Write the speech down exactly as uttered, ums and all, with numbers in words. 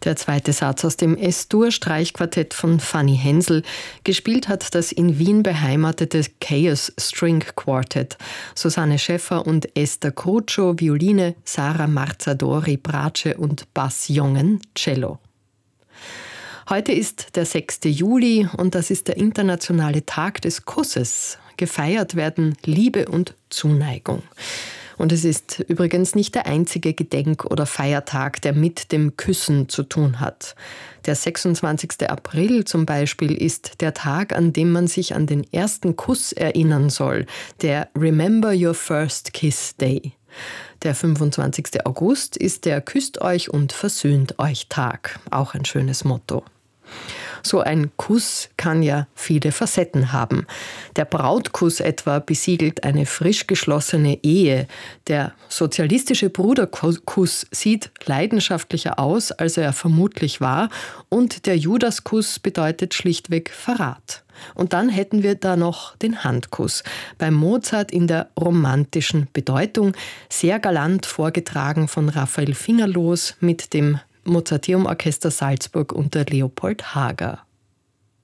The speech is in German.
Der zweite Satz aus dem S-Dur-Streichquartett von Fanny Hensel. Gespielt hat das in Wien beheimatete Chaos String Quartet. Susanne Schäffer und Esther Cruccio, Violine, Sarah Marzadori, Bratsche und Bass Jongen, Cello. Heute ist der sechste Juli und das ist der internationale Tag des Kusses. Gefeiert werden Liebe und Zuneigung. Und es ist übrigens nicht der einzige Gedenk- oder Feiertag, der mit dem Küssen zu tun hat. Der sechsundzwanzigste April zum Beispiel ist der Tag, an dem man sich an den ersten Kuss erinnern soll, der Remember Your First Kiss Day. Der fünfundzwanzigste August ist der Küsst euch und versöhnt euch Tag. Auch ein schönes Motto. So ein Kuss kann ja viele Facetten haben. Der Brautkuss etwa besiegelt eine frisch geschlossene Ehe. Der sozialistische Bruderkuss sieht leidenschaftlicher aus, als er vermutlich war. Und der Judaskuss bedeutet schlichtweg Verrat. Und dann hätten wir da noch den Handkuss. Bei Mozart in der romantischen Bedeutung, sehr galant vorgetragen von Raphael Fingerloos mit dem Mozarteum Orchester Salzburg unter Leopold Hager.